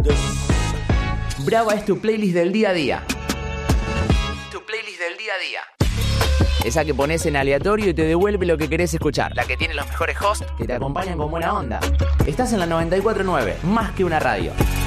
Brava es tu playlist del día a día. Tu playlist del día a día. Esa que pones en aleatorio y te devuelve lo que querés escuchar. La que tiene los mejores hosts que te acompañan con buena onda. Estás en la 94.9, más que una radio.